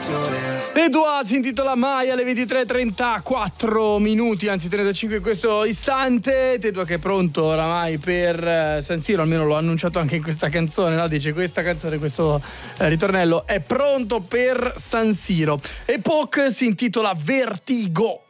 Edouard si intitola Mai alle 23:34 minuti, anzi 35 in questo istante. Edouard che è pronto oramai per San Siro, almeno l'ho annunciato anche in questa canzone, no? Dice questa canzone, questo ritornello è pronto per San Siro. Epoch si intitola Vertigo.